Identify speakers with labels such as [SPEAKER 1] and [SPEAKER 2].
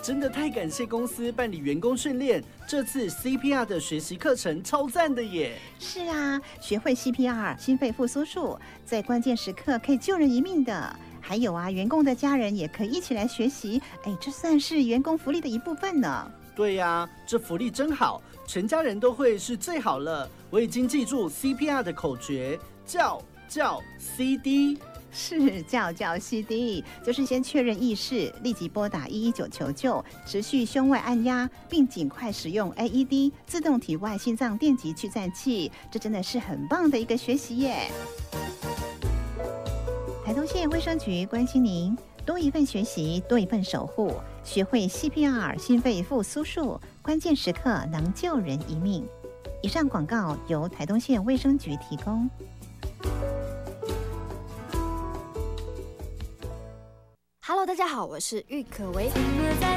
[SPEAKER 1] 真的太感谢公司办理员工训练，这次 CPR 的学习课程超赞的耶！
[SPEAKER 2] 是啊，学会 CPR 心肺复苏术，在关键时刻可以救人一命的。还有啊，员工的家人也可以一起来学习，这算是员工福利的一部分呢。
[SPEAKER 1] 对呀，这福利真好，全家人都会是最好了。我已经记住 CPR 的口诀，叫 CD。
[SPEAKER 2] 是叫 CD， 就是先确认意识，立即拨打119求救，持续胸外按压，并尽快使用 AED 自动体外心脏电极去颤器，这真的是很棒的一个学习耶。台东县卫生局关心您，多一份学习，多一份守护，学会 CPR 心肺复苏术，关键时刻能救人一命。以上广告由台东县卫生局提供。
[SPEAKER 3] Hello， 大家好，我是郁可唯。